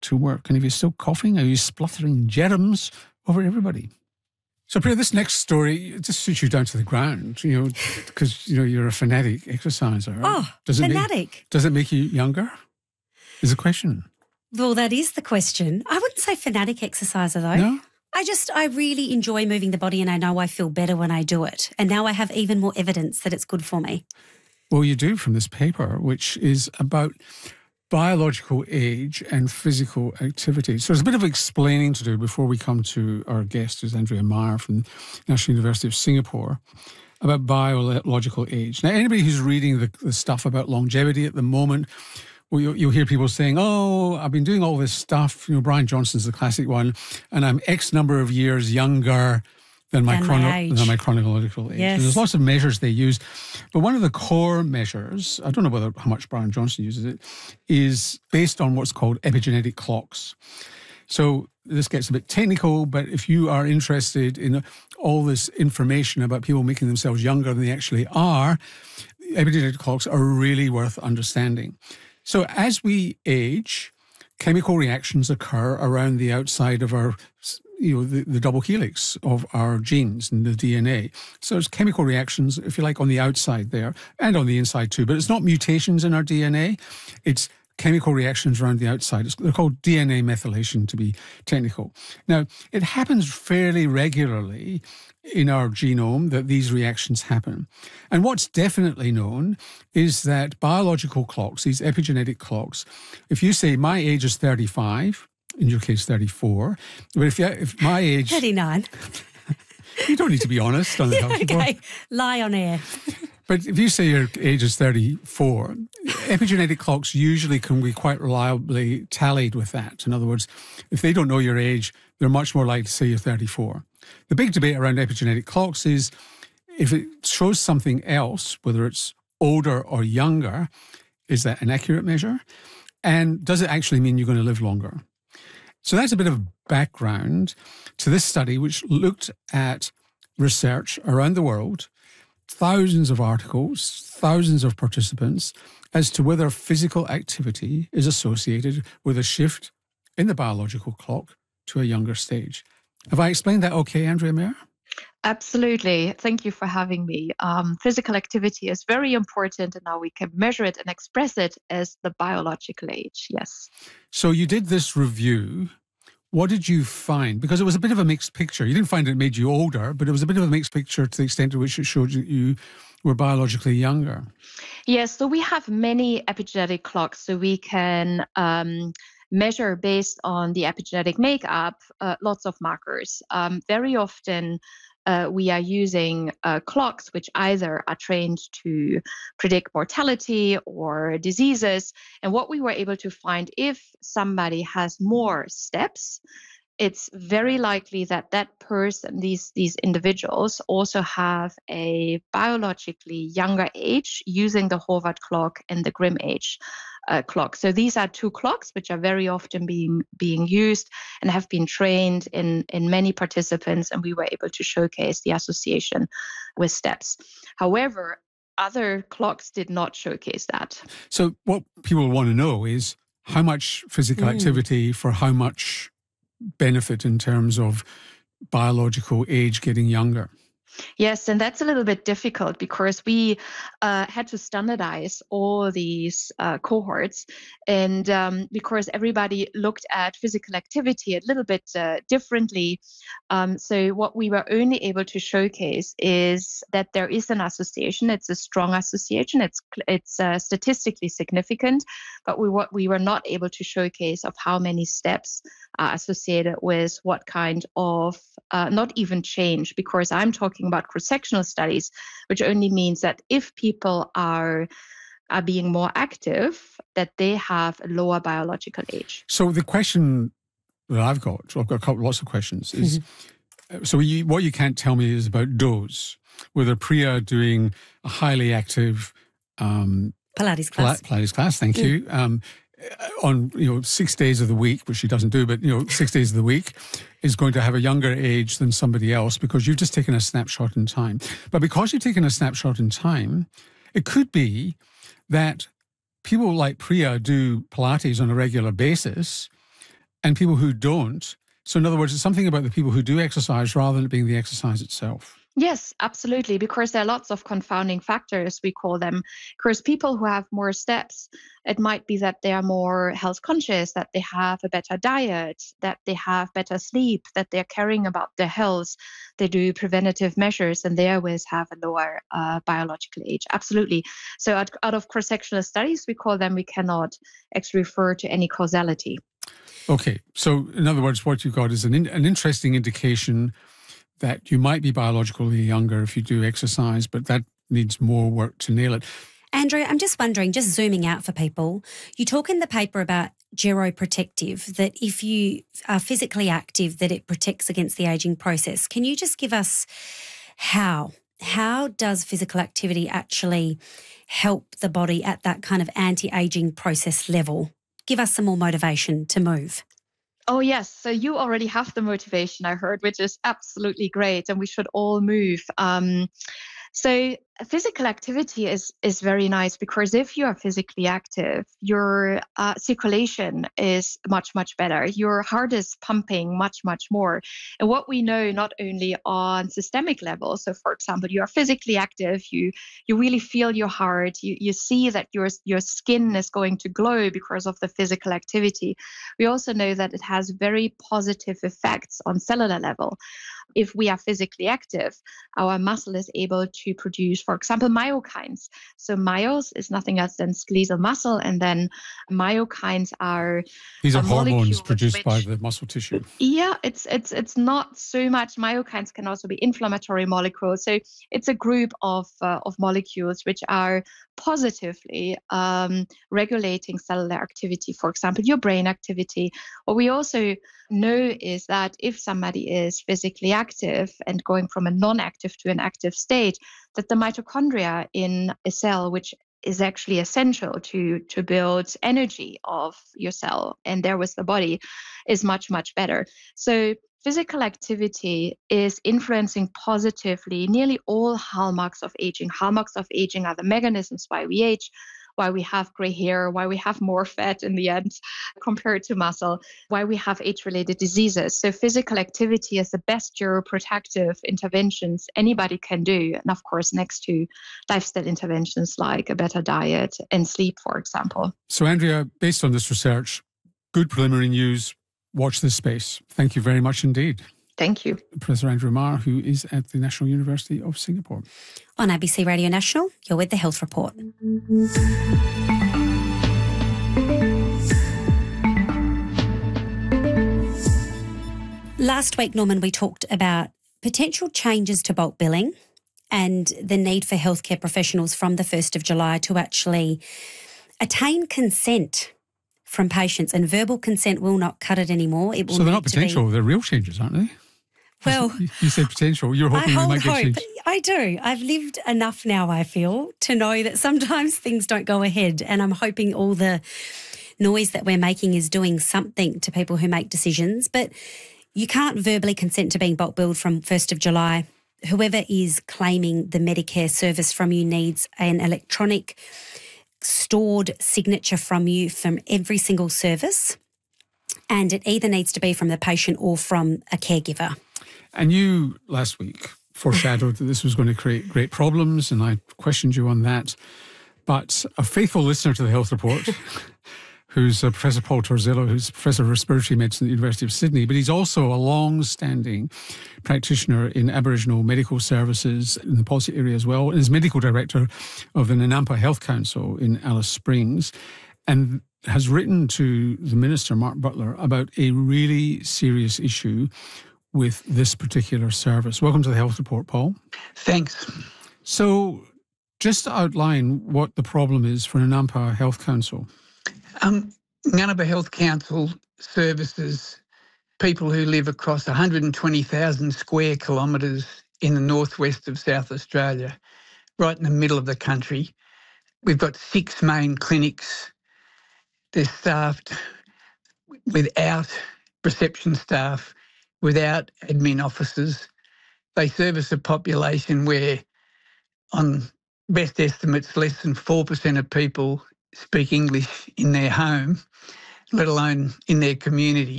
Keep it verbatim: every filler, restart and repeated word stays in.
to work. And if you're still coughing, are you spluttering germs over everybody? So, Priya, this next story, it just suits you down to the ground, you know, because, you know, you're a fanatic exerciser. Oh, does it fanatic. Make, does it make you younger? Is the question. Well, that is the question. I wouldn't say fanatic exerciser, though. No? I just, I really enjoy moving the body, and I know I feel better when I do it. And now I have even more evidence that it's good for me. Well, you do from this paper, which is about biological age and physical activity. So there's a bit of explaining to do before we come to our guest, who's Andrea Meyer from National University of Singapore, about biological age. Now, anybody who's reading the, the stuff about longevity at the moment, well, you'll, you'll hear people saying, oh, I've been doing all this stuff. You know, Brian Johnson's the classic one, and I'm X number of years younger than my, than chrono- my age. than my chronological age. Yes. And there's lots of measures they use. But one of the core measures, I don't know whether how much Brian Johnson uses it, is based on what's called epigenetic clocks. So this gets a bit technical, but if you are interested in all this information about people making themselves younger than they actually are, epigenetic clocks are really worth understanding. So as we age, chemical reactions occur around the outside of our, you know, the, the double helix of our genes and the D N A. So it's chemical reactions, if you like, on the outside there and on the inside too. But it's not mutations in our D N A. It's chemical reactions around the outside. It's, they're called D N A methylation, to be technical. Now, it happens fairly regularly in our genome that these reactions happen. And what's definitely known is that biological clocks, these epigenetic clocks, if you say my age is thirty-five, in your case thirty-four, but if, you, if my age... thirty-nine. You don't need to be honest on the Yeah, health okay, lie on air. But if you say your age is thirty-four, epigenetic clocks usually can be quite reliably tallied with that. In other words, if they don't know your age, they're much more likely to say you're thirty-four. The big debate around epigenetic clocks is if it shows something else, whether it's older or younger, is that an accurate measure? And does it actually mean you're going to live longer? So that's a bit of background to this study, which looked at research around the world, thousands of articles, thousands of participants, as to whether physical activity is associated with a shift in the biological clock to a younger stage. Have I explained that okay, Andrea Meyer? Absolutely. Thank you for having me. Um, physical activity is very important, and now we can measure it and express it as the biological age. Yes. So you did this review. What did you find? Because it was a bit of a mixed picture. You didn't find it made you older, but it was a bit of a mixed picture to the extent to which it showed you you were biologically younger. Yes. So we have many epigenetic clocks, so we can um, measure based on the epigenetic makeup uh, lots of markers. Um, very often, Uh, we are using uh, clocks which either are trained to predict mortality or diseases. And what we were able to find, if somebody has more steps, it's very likely that that person, these, these individuals, also have a biologically younger age using the Horvath clock and the Grimm age uh, clock. So these are two clocks which are very often being being used and have been trained in, in many participants, and we were able to showcase the association with steps. However, other clocks did not showcase that. So what people want to know is how much physical Mm. activity for how much benefit in terms of biological age getting younger. Yes, and that's a little bit difficult because we uh, had to standardize all these uh, cohorts, and um, because everybody looked at physical activity a little bit uh, differently. Um, so what we were only able to showcase is that there is an association. It's a strong association. It's it's uh, statistically significant, but we what we were not able to showcase of how many steps are associated with what kind of uh, not even change, because I'm talking about cross-sectional studies, which only means that if people are are being more active, that they have a lower biological age. So the question that I've got, I've got a couple, lots of questions, is mm-hmm. so you, what you can't tell me is about dose. Whether Priya doing a highly active um, Pilates class. Pilates class, thank mm. you. Um, on you know six days of the week, which she doesn't do, but you know six days of the week, is going to have a younger age than somebody else because you've just taken a snapshot in time. But because you've taken a snapshot in time, it could be that people like Priya do Pilates on a regular basis, and people who don't. So in other words, it's something about the people who do exercise rather than it being the exercise itself. Yes, absolutely, because there are lots of confounding factors, we call them. Because people who have more steps, it might be that they are more health conscious, that they have a better diet, that they have better sleep, that they're caring about their health, they do preventative measures, and they always have a lower uh, biological age. Absolutely. So out, out of cross-sectional studies, we call them, we cannot actually refer to any causality. Okay. So in other words, what you've got is an, in, an interesting indication that you might be biologically younger if you do exercise, but that needs more work to nail it. Andrea, I'm just wondering, just zooming out for people, you talk in the paper about geroprotective, that if you are physically active, that it protects against the ageing process. Can you just give us how? How does physical activity actually help the body at that kind of anti-aging process level? Give us some more motivation to move. Oh, yes. So you already have the motivation, I heard, which is absolutely great. And we should all move. Um, so physical activity is, is very nice, because if you are physically active, your uh, circulation is much, much better. Your heart is pumping much, much more. And what we know, not only on systemic level, so for example, you are physically active, you you really feel your heart, you, you see that your, your skin is going to glow because of the physical activity. We also know that it has very positive effects on cellular level. If we are physically active, our muscle is able to produce, for example, myokines. So myos is nothing else than skeletal muscle, and then myokines are these are hormones molecules produced which, by the muscle tissue. Yeah, it's it's it's not so much. Myokines can also be inflammatory molecules. So it's a group of uh, of molecules which are positively um, regulating cellular activity. For example, your brain activity. What we also know is that if somebody is physically active and going from a non-active to an active state, that the mitochondria in a cell, which is actually essential to to build energy of your cell and there with the body, is much, much better. So physical activity is influencing positively nearly all hallmarks of aging. Hallmarks of aging are the mechanisms why we age, why we have gray hair, why we have more fat in the end compared to muscle, why we have age-related diseases. So physical activity is the best geroprotective interventions anybody can do. And of course, next to lifestyle interventions like a better diet and sleep, for example. So Andrea, based on this research, good preliminary news. Watch this space. Thank you very much indeed. Thank you. Professor Andrea Marr, who is at the National University of Singapore. On A B C Radio National, you're with The Health Report. Last week, Norman, we talked about potential changes to bulk billing and the need for healthcare professionals from the first of July to actually attain consent from patients, and verbal consent will not cut it anymore. It will so they're need not potential, be... they're real changes, aren't they? Well, you said potential. You're hoping I we might hold get hope. changed. I do. I've lived enough now, I feel, to know that sometimes things don't go ahead, and I'm hoping all the noise that we're making is doing something to people who make decisions. But you can't verbally consent to being bulk billed from first of July. Whoever is claiming the Medicare service from you needs an electronic stored signature from you from every single service, and it either needs to be from the patient or from a caregiver. And you, last week, foreshadowed that this was going to create great problems, and I questioned you on that. But a faithful listener to the Health Report, who's uh, Professor Paul Torzillo, who's Professor of Respiratory Medicine at the University of Sydney, but he's also a long-standing practitioner in Aboriginal medical services in the policy area as well, and is medical director of the Nanampa Health Council in Alice Springs, and has written to the Minister, Mark Butler, about a really serious issue with this particular service. Welcome to the Health Report, Paul. Thanks. So just to outline what the problem is for Nanampa Health Council. Um, Nanampa Health Council services people who live across one hundred twenty thousand square kilometres in the northwest of South Australia, right in the middle of the country. We've got six main clinics. They're staffed without reception staff, without admin officers. They service a population where, on best estimates, less than four percent of people speak English in their home, let alone in their community.